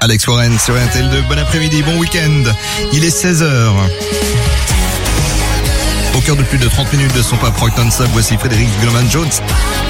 Alex Warren sur RTL2. Bon après-midi, bon week-end. Il est 16h. Au cœur de plus de 30 minutes de son pop rock non-stop, voici Frédéric Glowman-Jones.